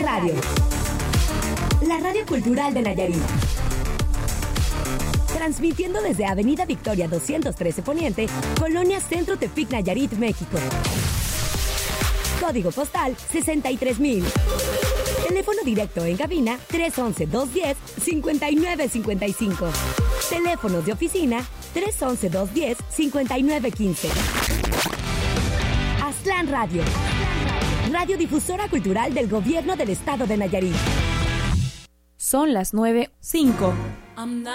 Radio, la radio cultural de Nayarit. Transmitiendo desde Avenida Victoria 213 Poniente, Colonia Centro Tepic, Nayarit, México. Código postal 63,000. Teléfono directo en cabina 311-210-5955. Teléfonos de oficina 311-210-5915. Aztlán Radio. Radiodifusora cultural del Gobierno del Estado de Nayarit. Son las 9:05.